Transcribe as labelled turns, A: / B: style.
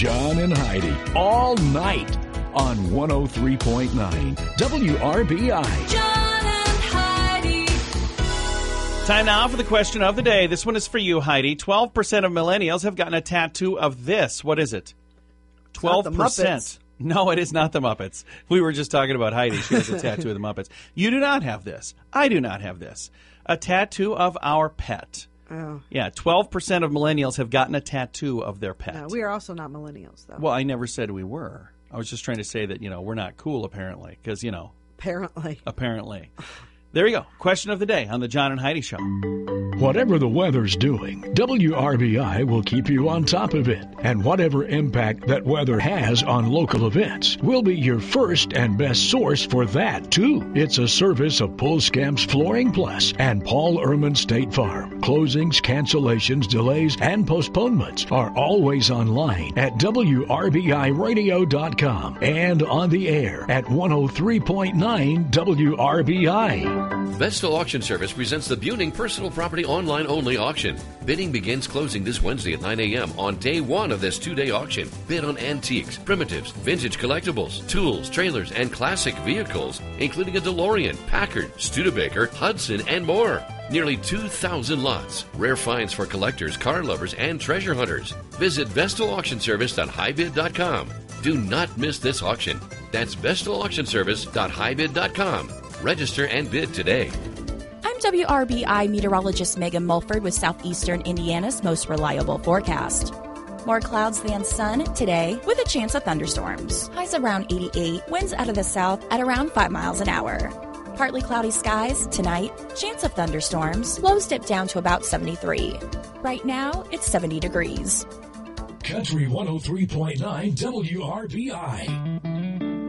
A: John and Heidi all night on 103.9 WRBI.
B: John and Heidi.
C: Time now for the question of the day. This one is for you, Heidi. 12% of millennials have gotten a tattoo of this. What is it? 12%. No, it is not the Muppets. We were just talking about Heidi. She has a tattoo of the Muppets. You do not have this. I do not have this. A tattoo of our pet.
D: Oh.
C: Yeah, 12% of millennials have gotten a tattoo of their pet.
D: No, we are also not millennials, though.
C: Well, I never said we were. I was just trying to say that, we're not cool, apparently, because,
D: Apparently.
C: There you go. Question of the day on the John and Heidi Show.
A: Whatever the weather's doing, WRBI will keep you on top of it. And whatever impact that weather has on local events, we'll be your first and best source for that, too. It's a service of Pulskamps Flooring Plus and Paul Ehrman State Farm. Closings, cancellations, delays, and postponements are always online at WRBIRadio.com and on the air at 103.9 WRBI.
E: Vestal Auction Service presents the Buning Personal Property Online Only Auction. Bidding begins closing this Wednesday at 9 a.m. on day one of this two-day auction. Bid on antiques, primitives, vintage collectibles, tools, trailers, and classic vehicles, including a DeLorean, Packard, Studebaker, Hudson, and more. Nearly 2,000 lots. Rare finds for collectors, car lovers, and treasure hunters. Visit VestalAuctionService.highbid.com. Do not miss this auction. That's VestalAuctionService.highbid.com. Register and bid today.
F: I'm WRBI meteorologist Megan Mulford with Southeastern Indiana's most reliable forecast. More clouds than sun today with a chance of thunderstorms. Highs around 88, winds out of the south at around 5 miles an hour. Partly cloudy skies tonight, chance of thunderstorms. Lows dip down to about 73. Right now, it's 70 degrees.
A: Country 103.9 WRBI.